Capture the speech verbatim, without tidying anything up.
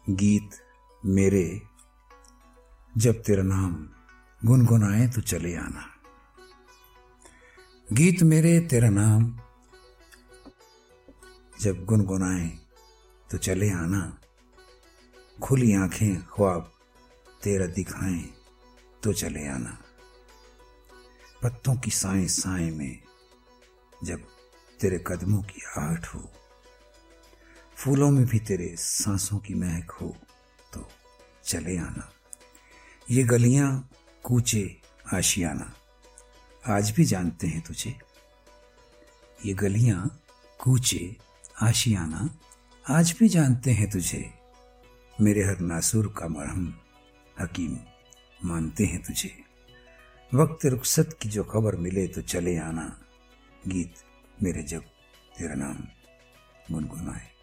गीत मेरे जब तेरा नाम गुनगुनाए तो चले आना। गीत मेरे तेरा नाम जब गुनगुनाए तो चले आना। खुली आंखें ख्वाब तेरा दिखाएं तो चले आना। पत्तों की साएं साएं में जब तेरे कदमों की आहट हो, फूलों में भी तेरे सांसों की महक हो तो चले आना। ये गलियां कूचे आशियाना आज भी जानते हैं तुझे। ये गलियां कूचे आशियाना आज भी जानते हैं तुझे। मेरे हर नासुर का मरहम हकीम मानते हैं तुझे। वक्त रुखसत की जो खबर मिले तो चले आना। गीत मेरे जब तेरा नाम गुनगुनाए